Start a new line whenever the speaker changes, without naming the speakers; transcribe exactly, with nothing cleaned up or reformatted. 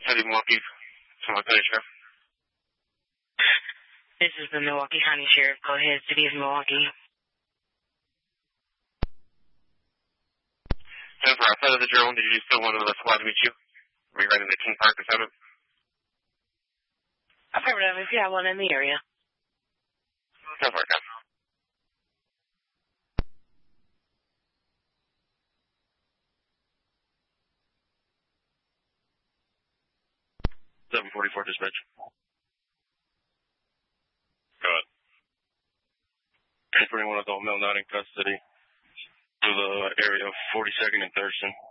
City, Milwaukee. Someone County Sheriff.
This is the Milwaukee County Sheriff. Go ahead, City of Milwaukee.
Jennifer, outside of the drone, did you still want the squad to meet you? Were you right in the King Park assignment?
Affirmative, if you have one in the area.
Go for it, Cap.
seven forty-four dispatch.
Go ahead.
Transporting one adult male not in custody to the area of forty-second and Thurston.